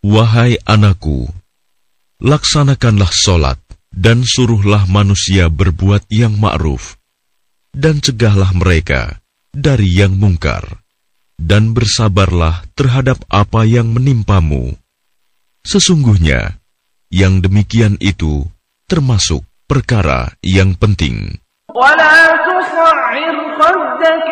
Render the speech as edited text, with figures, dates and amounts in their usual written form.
Wahai anakku, laksanakanlah solat dan suruhlah manusia berbuat yang ma'ruf, dan cegahlah mereka dari yang mungkar, dan bersabarlah terhadap apa yang menimpamu. Sesungguhnya, yang demikian itu termasuk perkara yang penting.